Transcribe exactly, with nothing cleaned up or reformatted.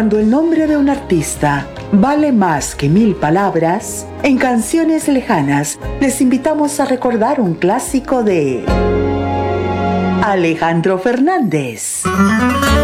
Cuando el nombre de un artista vale más que mil palabras, en Canciones Lejanas les invitamos a recordar un clásico de Alejandro Fernández.